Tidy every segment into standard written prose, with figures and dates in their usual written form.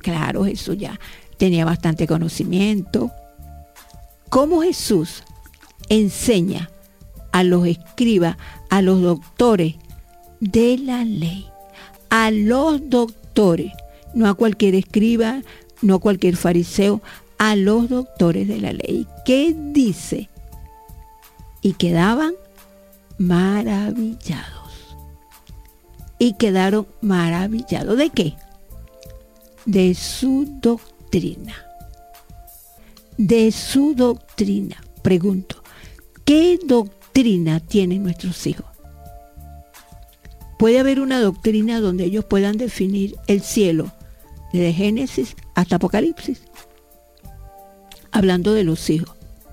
Claro, Jesús ya tenía bastante conocimiento. ¿Cómo Jesús enseña a los escribas, a los doctores de la ley? A los doctores, no a cualquier escriba, no a cualquier fariseo, a los doctores de la ley. ¿Qué dice? Y quedaban maravillados. Y quedaron maravillados. ¿De qué? De su doctrina. De su doctrina. Pregunto, ¿qué doctrina tienen nuestros hijos? Puede haber una doctrina donde ellos puedan definir el cielo, desde Génesis hasta Apocalipsis. Hablando de los hijos.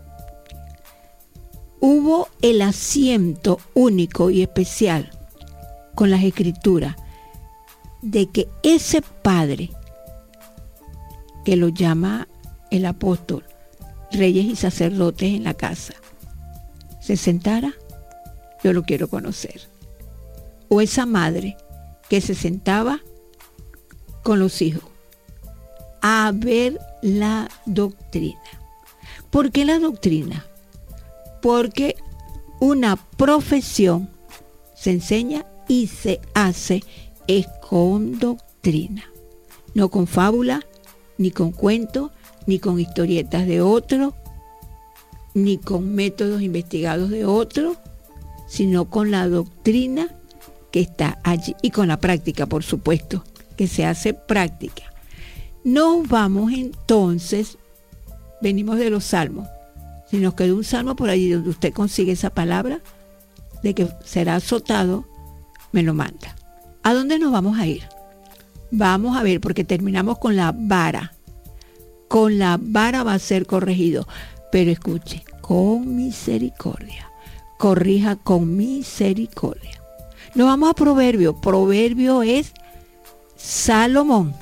Hubo el asiento único y especial con las escrituras de que ese padre, que lo llama el apóstol, reyes y sacerdotes en la casa, se sentara, yo lo quiero conocer. O esa madre que se sentaba con los hijos a ver la doctrina. ¿Por qué la doctrina? Porque una profesión se enseña y se hace es con doctrina, no con fábula, ni con cuentos, ni con historietas de otro, ni con métodos investigados de otro, sino con la doctrina que está allí y con la práctica, por supuesto, que se hace práctica. Nos vamos entonces, venimos de los salmos. Si nos quedó un salmo por allí donde usted consigue esa palabra de que será azotado, me lo manda. ¿A dónde nos vamos a ir? Vamos a ver, porque terminamos con la vara. Con la vara va a ser corregido. Pero escuche, con misericordia. Corrija con misericordia. Nos vamos a Proverbio. Proverbio es Salomón.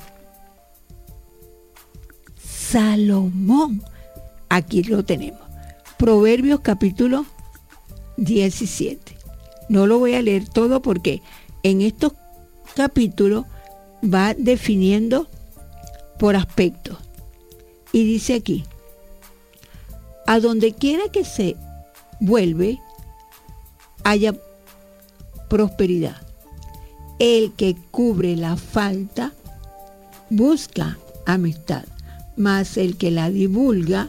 Salomón. Aquí lo tenemos. Proverbios capítulo 17. No lo voy a leer todo porque en estos capítulos va definiendo por aspectos. Y dice aquí, a donde quiera que se vuelve, haya prosperidad. El que cubre la falta busca amistad, mas el que la divulga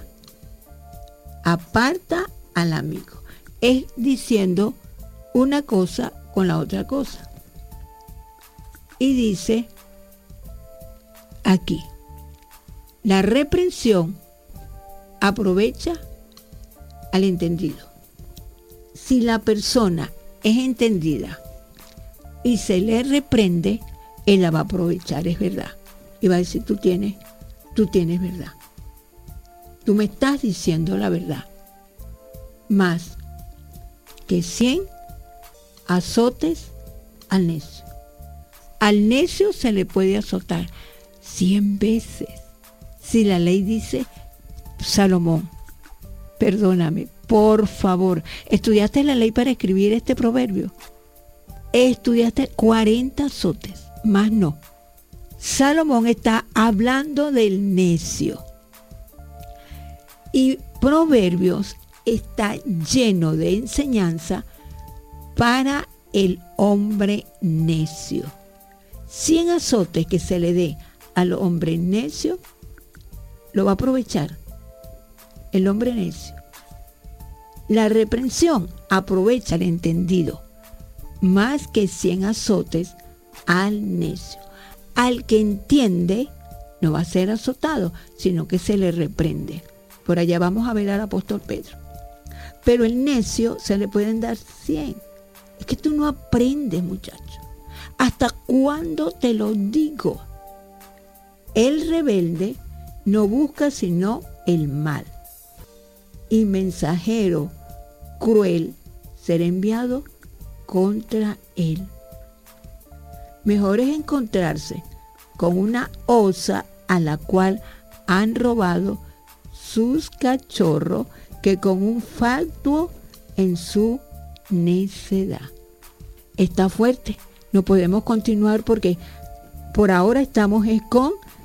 aparta al amigo. Es diciendo una cosa con la otra cosa. Y dice aquí, la reprensión aprovecha al entendido. Si la persona es entendida y se le reprende, él la va a aprovechar, es verdad. Y va a decir, tú tienes verdad. Tú me estás diciendo la verdad. Más que 100 azotes al necio. Al necio se le puede azotar 100 veces. Si la ley dice, Salomón, perdóname, por favor, ¿estudiaste la ley para escribir este proverbio? Estudiaste 40 azotes, más no. Salomón está hablando del necio. Y Proverbios está lleno de enseñanza para el hombre necio. 100 azotes que se le dé al hombre necio, lo va a aprovechar el hombre necio. La reprensión aprovecha al entendido, más que 100 azotes al necio. Al que entiende no va a ser azotado, sino que se le reprende. Por allá vamos a ver al apóstol Pedro. Pero el necio se le pueden dar 100. Es que tú no aprendes, muchacho. ¿Hasta cuándo te lo digo? El rebelde no busca sino el mal. Y mensajero cruel será enviado contra él. Mejor es encontrarse con una osa a la cual han robado sus cachorros que con un fatuo en su necedad. Está fuerte. No podemos continuar porque por ahora estamos con